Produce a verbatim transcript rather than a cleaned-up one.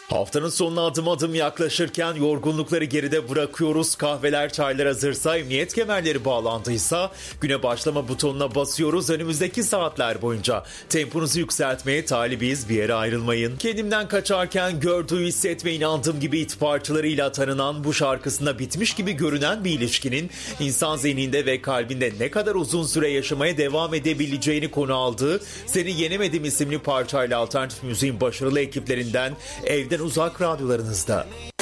Haftanın sonuna adım adım yaklaşırken yorgunlukları geride bırakıyoruz. Kahveler, çaylar hazırsa, emniyet kemerleri bağlandıysa güne başlama butonuna basıyoruz. Önümüzdeki saatler boyunca temponuzu yükseltmeye talibiz, bir yere ayrılmayın. Kendimden kaçarken gördüğü, hissetme, inandığım gibi it parçalarıyla tanınan, bu şarkısında bitmiş gibi görünen bir ilişkinin insan zihninde ve kalbinde ne kadar uzun süre yaşamaya devam edebileceğini konu aldığı Seni Yenemedim isimli parçayla alternatif müziğin başarılı ekiplerinden Evden Uzak radyolarınızda.